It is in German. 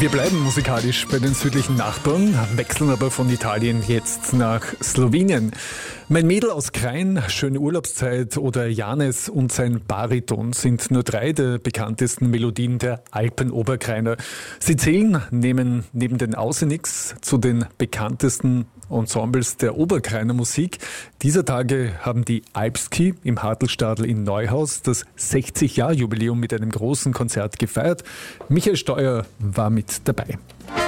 Wir bleiben musikalisch bei den südlichen Nachbarn, wechseln aber von Italien jetzt nach Slowenien. Mein Mädel aus Krain, Schöne Urlaubszeit oder Janes und sein Bariton sind nur 3 der bekanntesten Melodien der Alpenoberkrainer. Sie zählen neben den Ausenix zu den bekanntesten Ensembles der Oberkrainer Musik. Dieser Tage haben die Alpski im Hartelstadl in Neuhaus das 60-Jahr-Jubiläum mit einem großen Konzert gefeiert. Michael Steuer war mit dabei.